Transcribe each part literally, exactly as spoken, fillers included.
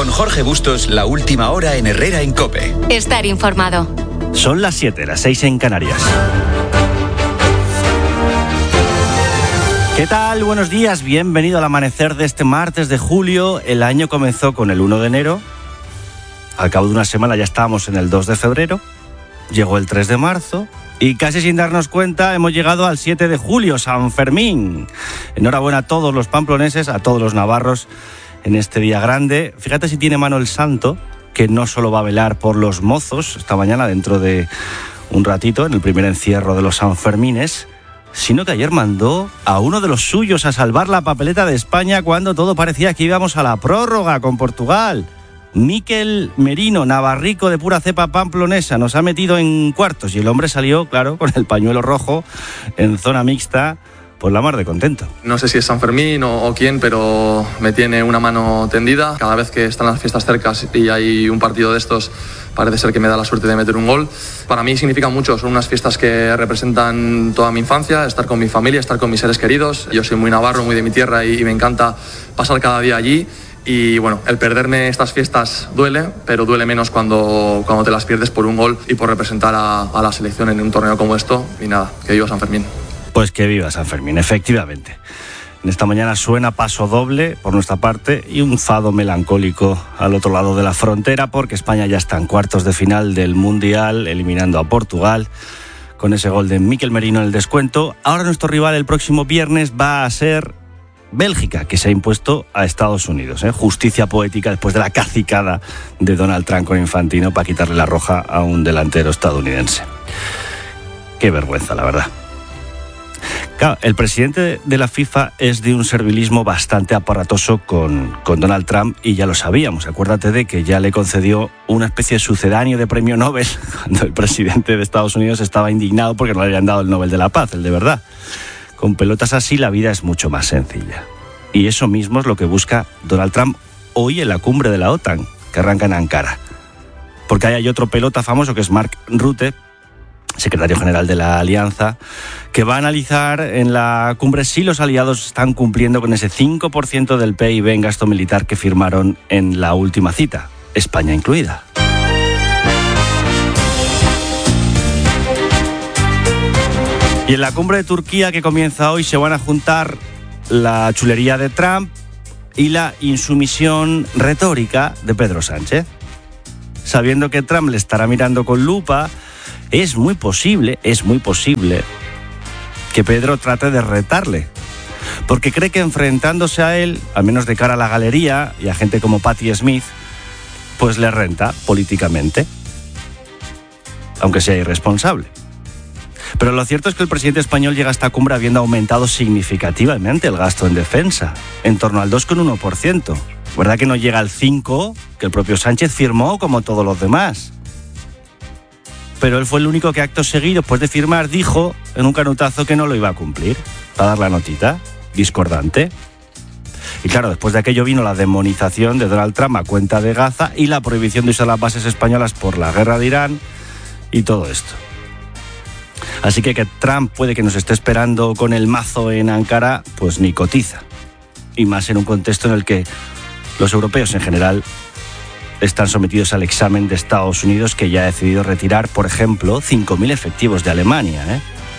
Con Jorge Bustos, la última hora en Herrera en COPE. Estar informado. Son las siete, las seis en Canarias. ¿Qué tal? Buenos días, bienvenido al amanecer de este martes de julio. El año comenzó con el uno de enero. Al cabo de una semana ya estábamos en el dos de febrero. Llegó el tres de marzo. Y casi sin darnos cuenta hemos llegado al siete de julio, San Fermín. Enhorabuena a todos los pamploneses, a todos los navarros en este día grande. Fíjate si tiene mano el santo, que no solo va a velar por los mozos esta mañana dentro de un ratito, en el primer encierro de los Sanfermines, sino que ayer mandó a uno de los suyos a salvar la papeleta de España cuando todo parecía que íbamos a la prórroga con Portugal. Mikel Merino, navarrico de pura cepa pamplonesa, nos ha metido en cuartos y el hombre salió, claro, con el pañuelo rojo en zona mixta, pues la mar de contento. No sé si es San Fermín o, o quién, pero me tiene una mano tendida. Cada vez que están las fiestas cerca y hay un partido de estos, parece ser que me da la suerte de meter un gol. Para mí significan mucho, son unas fiestas que representan toda mi infancia, estar con mi familia, estar con mis seres queridos. Yo soy muy navarro, muy de mi tierra y, y me encanta pasar cada día allí. Y bueno, el perderme estas fiestas duele, pero duele menos cuando, cuando te las pierdes por un gol y por representar a, a la selección en un torneo como esto. Y nada, que viva San Fermín. Pues que viva San Fermín, efectivamente. En esta mañana suena paso doble por nuestra parte y un fado melancólico al otro lado de la frontera, porque España ya está en cuartos de final del Mundial, eliminando a Portugal con ese gol de Mikel Merino en el descuento. Ahora nuestro rival el próximo viernes va a ser Bélgica, que se ha impuesto a Estados Unidos. ¿eh? Justicia poética después de la cacicada de Donald Trump con Infantino para quitarle la roja a un delantero estadounidense. Qué vergüenza, la verdad. Claro, el presidente de la FIFA es de un servilismo bastante aparatoso con, con Donald Trump y ya lo sabíamos. Acuérdate de que ya le concedió una especie de sucedáneo de premio Nobel cuando el presidente de Estados Unidos estaba indignado porque no le habían dado el Nobel de la Paz, el de verdad. Con pelotas así la vida es mucho más sencilla. Y eso mismo es lo que busca Donald Trump hoy en la cumbre de la OTAN, que arranca en Ankara. Porque ahí hay otro pelota famoso que es Mark Rutte, secretario general de la Alianza, que va a analizar en la cumbre si los aliados están cumpliendo con ese cinco por ciento del P I B en gasto militar que firmaron en la última cita, España incluida. Y en la cumbre de Turquía que comienza hoy se van a juntar la chulería de Trump y la insumisión retórica de Pedro Sánchez. Sabiendo que Trump le estará mirando con lupa, es muy posible, es muy posible que Pedro trate de retarle, porque cree que enfrentándose a él, al menos de cara a la galería y a gente como Patti Smith, pues le renta políticamente, aunque sea irresponsable. Pero lo cierto es que el presidente español llega a esta cumbre habiendo aumentado significativamente el gasto en defensa, en torno al dos coma uno por ciento. ¿Verdad que no llega al cinco por ciento que el propio Sánchez firmó como todos los demás? Pero él fue el único que acto seguido, después de firmar, dijo en un canutazo que no lo iba a cumplir, para dar la notita, discordante. Y claro, después de aquello vino la demonización de Donald Trump a cuenta de Gaza y la prohibición de usar las bases españolas por la guerra de Irán y todo esto. Así que que Trump puede que nos esté esperando con el mazo en Ankara, pues ni cotiza. Y más en un contexto en el que los europeos en general están sometidos al examen de Estados Unidos, que ya ha decidido retirar, por ejemplo, cinco mil efectivos de Alemania. ¿eh?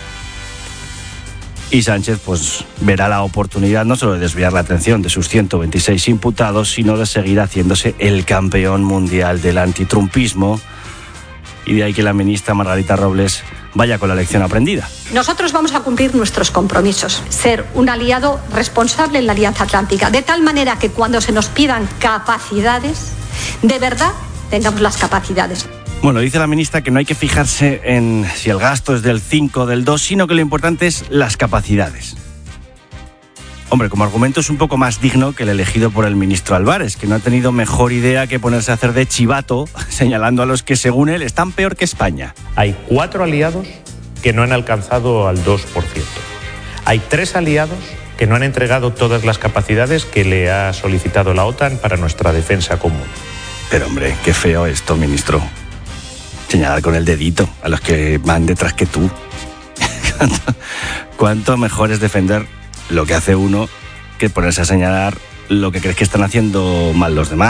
Y Sánchez pues verá la oportunidad no solo de desviar la atención de sus ciento veintiséis imputados, sino de seguir haciéndose el campeón mundial del antitrumpismo. Y de ahí que la ministra Margarita Robles vaya con la lección aprendida. Nosotros vamos a cumplir nuestros compromisos, ser un aliado responsable en la Alianza Atlántica, de tal manera que cuando se nos pidan capacidades, de verdad tengamos las capacidades. Bueno, dice la ministra que no hay que fijarse en si el gasto es del cinco o del dos, sino que lo importante es las capacidades. Hombre, como argumento es un poco más digno que el elegido por el ministro Álvarez, que no ha tenido mejor idea que ponerse a hacer de chivato, señalando a los que, según él, están peor que España. Hay cuatro aliados que no han alcanzado al dos por ciento. Hay tres aliados que no han entregado todas las capacidades que le ha solicitado la OTAN para nuestra defensa común. Pero, hombre, qué feo esto, ministro. Señalar con el dedito a los que van detrás que tú. ¿Cuánto, cuánto mejor es defender lo que hace uno que ponerse a señalar lo que crees que están haciendo mal los demás?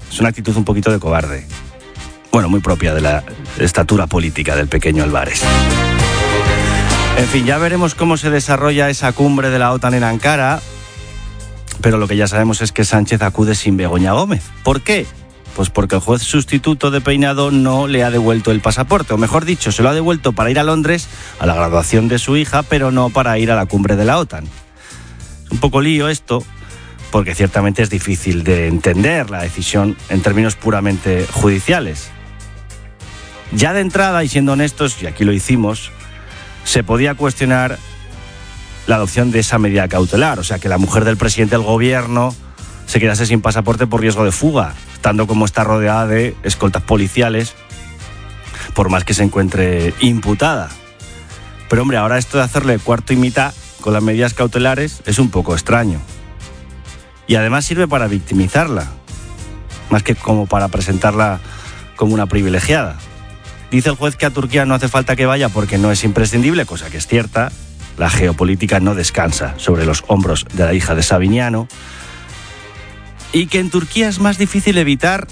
Es una actitud un poquito de cobarde. Bueno, muy propia de la estatura política del pequeño Álvarez. En fin, ya veremos cómo se desarrolla esa cumbre de la OTAN en Ankara, pero lo que ya sabemos es que Sánchez acude sin Begoña Gómez. ¿Por qué? Pues porque el juez sustituto de Peinado no le ha devuelto el pasaporte, o mejor dicho, se lo ha devuelto para ir a Londres a la graduación de su hija, pero no para ir a la cumbre de la OTAN. Es un poco lío esto, porque ciertamente es difícil de entender la decisión en términos puramente judiciales. Ya de entrada, y siendo honestos, y aquí lo hicimos, se podía cuestionar la adopción de esa medida cautelar, o sea, que la mujer del presidente del gobierno se quedase sin pasaporte por riesgo de fuga, estando como está rodeada de escoltas policiales, por más que se encuentre imputada. Pero hombre, ahora esto de hacerle cuarto y mitad con las medidas cautelares es un poco extraño. Y además sirve para victimizarla, más que como para presentarla como una privilegiada. Dice el juez que a Turquía no hace falta que vaya porque no es imprescindible, cosa que es cierta. La geopolítica no descansa sobre los hombros de la hija de Savignano. Y que en Turquía es más difícil evitar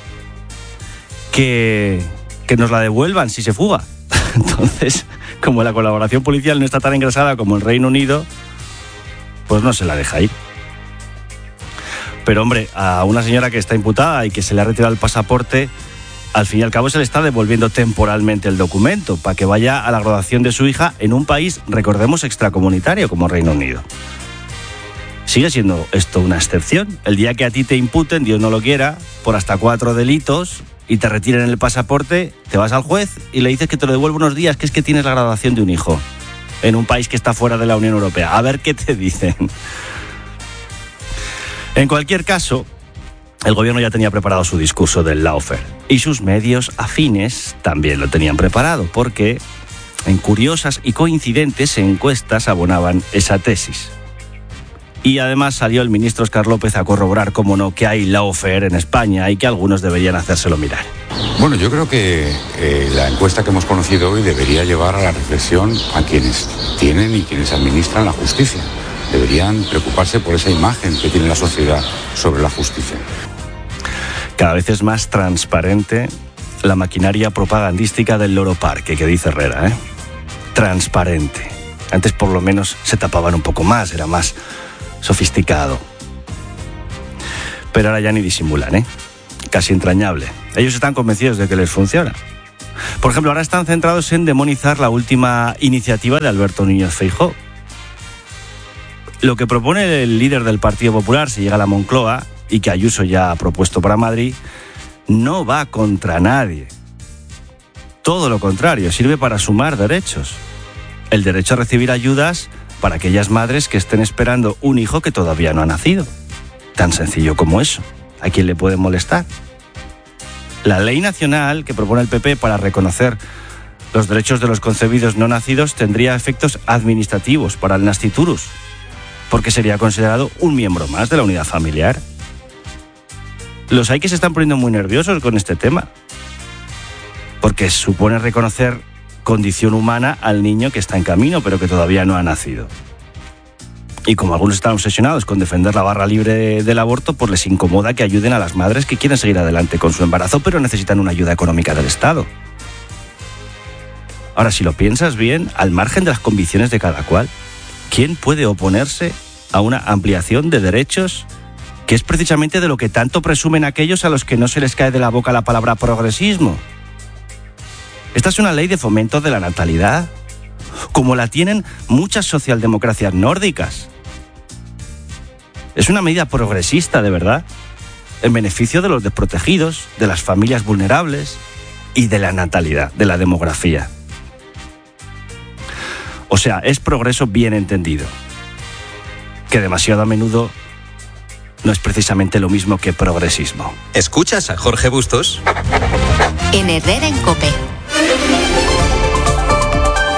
que, que nos la devuelvan si se fuga. Entonces, como la colaboración policial no está tan engrasada como el Reino Unido, pues no se la deja ir. Pero hombre, a una señora que está imputada y que se le ha retirado el pasaporte, al fin y al cabo se le está devolviendo temporalmente el documento para que vaya a la graduación de su hija en un país, recordemos, extracomunitario como Reino Unido. Sigue siendo esto una excepción. El día que a ti te imputen, Dios no lo quiera, por hasta cuatro delitos y te retiren el pasaporte, te vas al juez y le dices que te lo devuelve unos días, que es que tienes la graduación de un hijo en un país que está fuera de la Unión Europea. A ver qué te dicen. En cualquier caso, el gobierno ya tenía preparado su discurso del lawfare y sus medios afines también lo tenían preparado, porque en curiosas y coincidentes encuestas abonaban esa tesis. Y además salió el ministro Óscar López a corroborar, cómo no, que hay lawfare en España y que algunos deberían hacérselo mirar. Bueno, yo creo que eh, la encuesta que hemos conocido hoy debería llevar a la reflexión a quienes tienen y quienes administran la justicia. Deberían preocuparse por esa imagen que tiene la sociedad sobre la justicia. Cada vez es más transparente la maquinaria propagandística del Loro Parque, que dice Herrera, ¿eh? Transparente. Antes por lo menos se tapaban un poco más, era más sofisticado. Pero ahora ya ni disimulan, ¿eh? Casi entrañable. Ellos están convencidos de que les funciona. Por ejemplo, ahora están centrados en demonizar la última iniciativa de Alberto Núñez Feijóo. Lo que propone el líder del Partido Popular, si llega a la Moncloa, y que Ayuso ya ha propuesto para Madrid, no va contra nadie. Todo lo contrario, sirve para sumar derechos. El derecho a recibir ayudas para aquellas madres que estén esperando un hijo que todavía no ha nacido. Tan sencillo como eso. ¿A quién le puede molestar? La ley nacional que propone el P P para reconocer los derechos de los concebidos no nacidos tendría efectos administrativos para el nasciturus, porque sería considerado un miembro más de la unidad familiar. Los hay que se están poniendo muy nerviosos con este tema, porque supone reconocer condición humana al niño que está en camino, pero que todavía no ha nacido. Y como algunos están obsesionados con defender la barra libre del aborto, pues les incomoda que ayuden a las madres que quieren seguir adelante con su embarazo, pero necesitan una ayuda económica del Estado. Ahora, si lo piensas bien, al margen de las convicciones de cada cual, ¿quién puede oponerse a una ampliación de derechos, que es precisamente de lo que tanto presumen aquellos a los que no se les cae de la boca la palabra progresismo? Esta es una ley de fomento de la natalidad, como la tienen muchas socialdemocracias nórdicas. Es una medida progresista, de verdad, en beneficio de los desprotegidos, de las familias vulnerables y de la natalidad, de la demografía. O sea, es progreso bien entendido, que demasiado a menudo no es precisamente lo mismo que progresismo. ¿Escuchas a Jorge Bustos? En Herrera en COPE.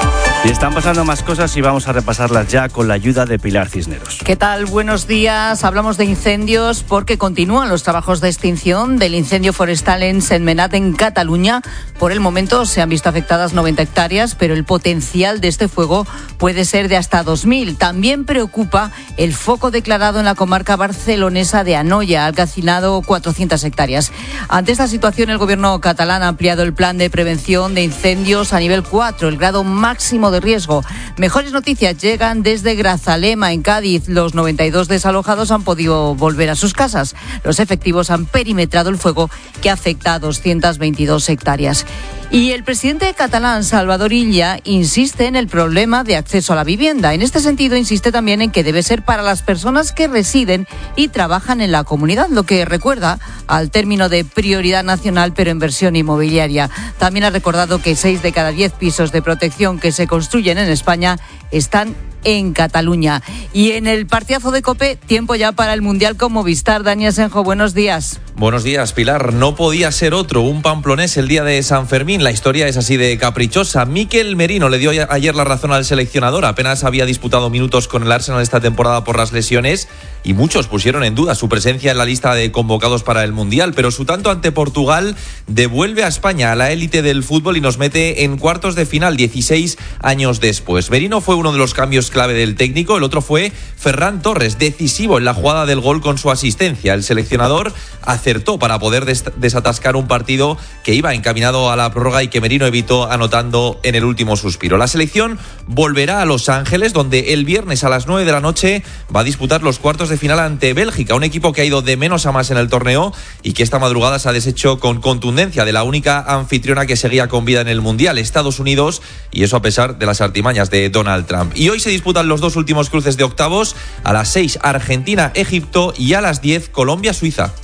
Y están pasando más cosas y vamos a repasarlas ya con la ayuda de Pilar Cisneros. ¿Qué tal? Buenos días. Hablamos de incendios porque continúan los trabajos de extinción del incendio forestal en Sentmenat, en Cataluña. Por el momento se han visto afectadas noventa hectáreas, pero el potencial de este fuego puede ser de hasta dos mil. También preocupa el foco declarado en la comarca barcelonesa de Anoia, ha calcinado cuatrocientas hectáreas. Ante esta situación, el gobierno catalán ha ampliado el plan de prevención de incendios a nivel cuatro, el grado máximo de riesgo. Mejores noticias llegan desde Grazalema, en Cádiz. Los noventa y dos desalojados han podido volver a sus casas. Los efectivos han perimetrado el fuego que afecta a doscientas veintidós hectáreas. Y el presidente catalán, Salvador Illa, insiste en el problema de acceso a la vivienda. En este sentido, insiste también en que debe ser para las personas que residen y trabajan en la comunidad, lo que recuerda al término de prioridad nacional, pero en versión inmobiliaria. También ha recordado que seis de cada diez pisos de protección que se construyen en España están en Cataluña. Y en el partidazo de COPE, tiempo ya para el Mundial con Movistar. Dani Asenjo, buenos días. Buenos días, Pilar. No podía ser otro, un pamplonés el día de San Fermín. La historia es así de caprichosa. Mikel Merino le dio ayer la razón al seleccionador. Apenas había disputado minutos con el Arsenal esta temporada por las lesiones y muchos pusieron en duda su presencia en la lista de convocados para el Mundial. Pero su tanto ante Portugal devuelve a España a la élite del fútbol y nos mete en cuartos de final dieciséis años después. Merino fue uno de los cambios clave del técnico. El otro fue Ferran Torres, decisivo en la jugada del gol con su asistencia. El seleccionador acertó para poder des- desatascar un partido que iba encaminado a la prórroga y que Merino evitó anotando en el último suspiro. La selección volverá a Los Ángeles, donde el viernes a las nueve de la noche va a disputar los cuartos de final ante Bélgica, un equipo que ha ido de menos a más en el torneo y que esta madrugada se ha deshecho con contundencia de la única anfitriona que seguía con vida en el Mundial, Estados Unidos, y eso a pesar de las artimañas de Donald Trump. Y hoy se disputan los dos últimos cruces de octavos, a las seis Argentina-Egipto y a las diez Colombia-Suiza.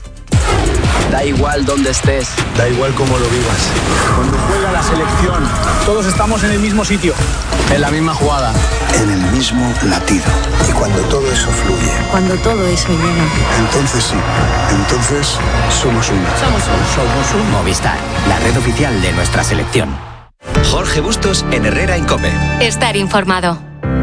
Da igual dónde estés, da igual cómo lo vivas. Cuando juega la selección, todos estamos en el mismo sitio, en la misma jugada, en el mismo latido. Y cuando todo eso fluye, Cuando todo eso llega, entonces sí, entonces somos uno. Somos un, somos un. Movistar, la red oficial de nuestra selección. Jorge Bustos en Herrera en COPE. Estar informado.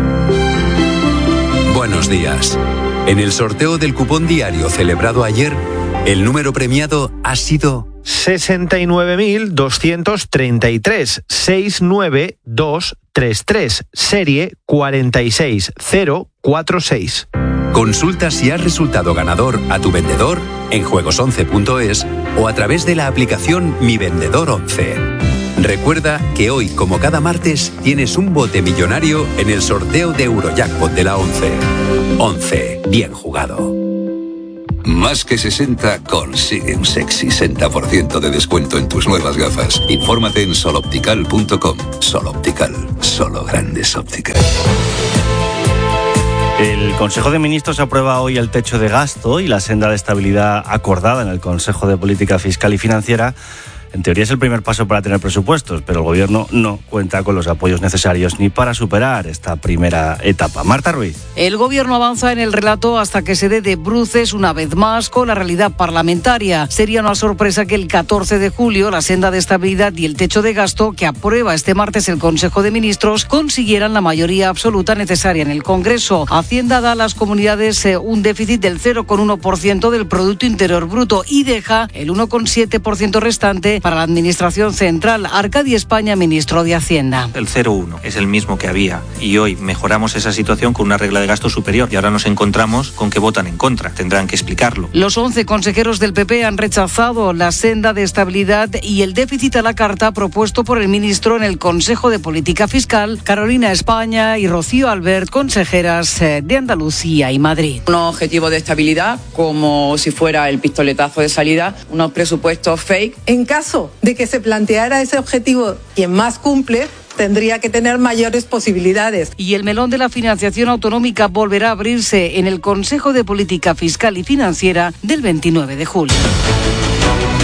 Buenos días. En el sorteo del cupón diario celebrado ayer, el número premiado ha sido sesenta y nueve mil doscientos treinta y tres, seis nueve dos tres tres, serie cuatro seis cero cuatro seis. Consulta si has resultado ganador a tu vendedor en juegos once punto es o a través de la aplicación Mi Vendedor once. Recuerda que hoy, como cada martes, tienes un bote millonario en el sorteo de Eurojackpot de la once. once, bien jugado. Más que sesenta consigue un sexy sesenta por ciento de descuento en tus nuevas gafas. Infórmate en soloptical punto com. Soloptical, solo grandes ópticas. El Consejo de Ministros aprueba hoy el techo de gasto y la senda de estabilidad acordada en el Consejo de Política Fiscal y Financiera. En teoría es el primer paso para tener presupuestos, pero el Gobierno no cuenta con los apoyos necesarios ni para superar esta primera etapa. Marta Ruiz. El Gobierno avanza en el relato hasta que se dé de bruces una vez más con la realidad parlamentaria. Sería una sorpresa que el catorce de julio la senda de estabilidad y el techo de gasto que aprueba este martes el Consejo de Ministros consiguieran la mayoría absoluta necesaria en el Congreso. Hacienda da a las comunidades eh, un déficit del cero coma uno por ciento del Producto Interior Bruto y deja el uno coma siete por ciento restante para la Administración Central. Arcadi España, ministro de Hacienda. El cero coma uno es el mismo que había y hoy mejoramos esa situación con una regla de gasto superior y ahora nos encontramos con que votan en contra. Tendrán que explicarlo. Los once consejeros del P P han rechazado la senda de estabilidad y el déficit a la carta propuesto por el ministro en el Consejo de Política Fiscal, Carolina España y Rocío Albert, consejeras de Andalucía y Madrid. Un objetivo de estabilidad como si fuera el pistoletazo de salida, unos presupuestos fake. En caso de que se planteara ese objetivo, quien más cumple tendría que tener mayores posibilidades. Y el melón de la financiación autonómica volverá a abrirse en el Consejo de Política Fiscal y Financiera del veintinueve de julio.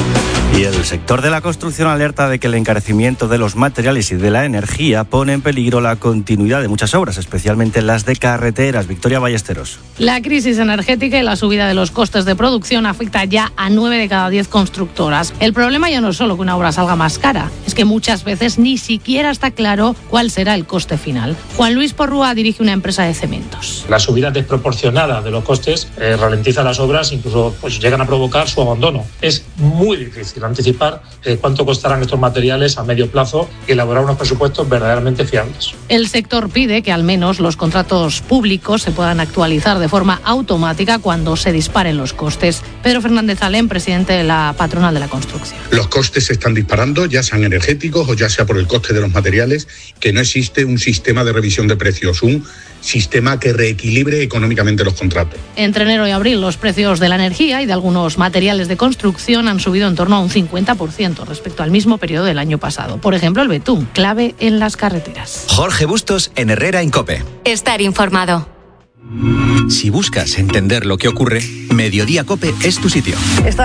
Y el sector de la construcción alerta de que el encarecimiento de los materiales y de la energía pone en peligro la continuidad de muchas obras, especialmente las de carreteras. Victoria Ballesteros. La crisis energética y la subida de los costes de producción afecta ya a nueve de cada diez constructoras. El problema ya no es solo que una obra salga más cara, es que muchas veces ni siquiera está claro cuál será el coste final. Juan Luis Porrúa dirige una empresa de cementos. La subida desproporcionada de los costes eh, ralentiza las obras, incluso pues, llegan a provocar su abandono. Es muy difícil anticipar eh, cuánto costarán estos materiales a medio plazo y elaborar unos presupuestos verdaderamente fiables. El sector pide que al menos los contratos públicos se puedan actualizar de forma automática cuando se disparen los costes. Pedro Fernández Alén, presidente de la patronal de la construcción. Los costes se están disparando, ya sean energéticos o ya sea por el coste de los materiales, que no existe un sistema de revisión de precios, un sistema que reequilibre económicamente los contratos. Entre enero y abril los precios de la energía y de algunos materiales de construcción han subido en torno a un cincuenta por ciento respecto al mismo periodo del año pasado. Por ejemplo, el betún, clave en las carreteras. Jorge Bustos en Herrera en COPE. Estar informado. Si buscas entender lo que ocurre, Mediodía COPE es tu sitio.